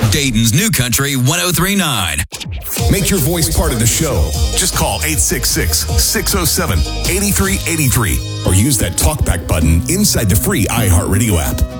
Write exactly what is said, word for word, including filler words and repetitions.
Dayton's New Country one oh three point nine. Make your voice part of the show. Just call eight six six, six oh seven, eight three eight three or use that talkback button inside the free iHeartRadio app.